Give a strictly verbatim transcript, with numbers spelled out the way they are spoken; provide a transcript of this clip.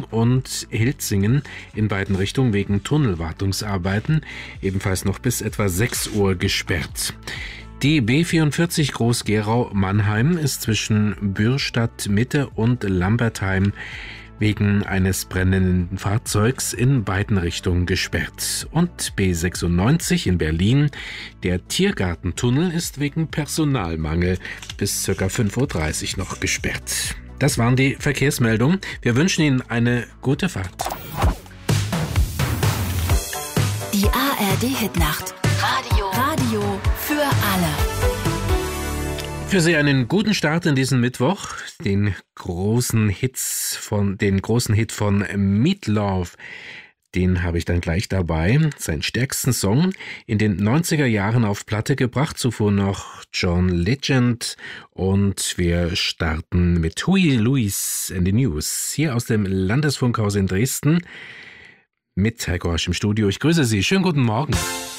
und Hilzingen in beiden Richtungen wegen Tunnelwartungsarbeiten ebenfalls noch bis etwa sechs Uhr gesperrt. Die B vierundvierzig Groß-Gerau-Mannheim ist zwischen Bürstadt Mitte und Lambertheim wegen eines brennenden Fahrzeugs in beiden Richtungen gesperrt. Und B sechsundneunzig in Berlin, der Tiergartentunnel, ist wegen Personalmangel bis ca. fünf Uhr dreißig noch gesperrt. Das waren die Verkehrsmeldungen. Wir wünschen Ihnen eine gute Fahrt. Die A R D-Hitnacht. Radio. Radio für alle. Für Sie einen guten Start in diesen Mittwoch. Den großen Hits von, den großen Hit von Meatloaf, den habe ich dann gleich dabei. Seinen stärksten Song in den neunziger Jahren auf Platte gebracht. Zuvor noch John Legend. Und wir starten mit Huey Lewis and the News. Hier aus dem Landesfunkhaus in Dresden mit Heiko Rasch im Studio. Ich grüße Sie. Schönen guten Morgen.